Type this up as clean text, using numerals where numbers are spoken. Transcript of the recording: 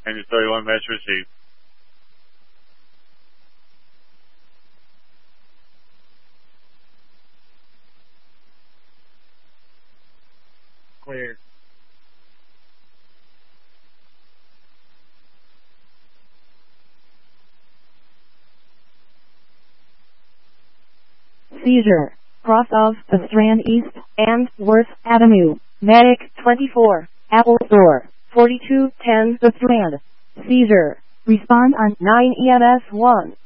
Engine 31, match received. Clear. Seizure. Cross of the Strand East and Worth Avenue. Medic 24. Apple Store. 4210 The Strand. Seizure. Respond on 9 EMS 1.